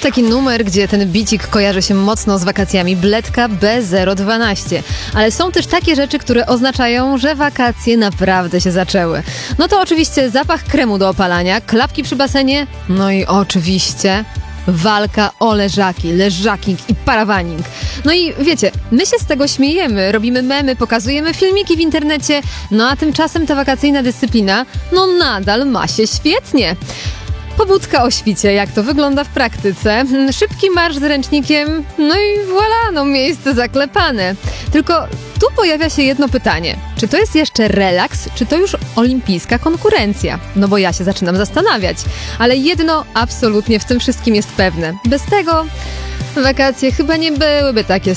taki numer, gdzie ten bicik kojarzy się mocno z wakacjami. Bledka B012. Ale są też takie rzeczy, które oznaczają, że wakacje naprawdę się zaczęły. No to oczywiście zapach kremu do opalania, klapki przy basenie, no i oczywiście walka o leżaki, leżaking i parawaning. No i wiecie, my się z tego śmiejemy, robimy memy, pokazujemy filmiki w internecie, no a tymczasem ta wakacyjna dyscyplina, no nadal ma się świetnie. Pobudka o świcie, jak to wygląda w praktyce. Szybki marsz z ręcznikiem, no i voilà, no miejsce zaklepane. Tylko tu pojawia się jedno pytanie. Czy to jest jeszcze relaks, czy to już olimpijska konkurencja? No bo ja się zaczynam zastanawiać. Ale jedno absolutnie w tym wszystkim jest pewne. Bez tego wakacje chyba nie byłyby takie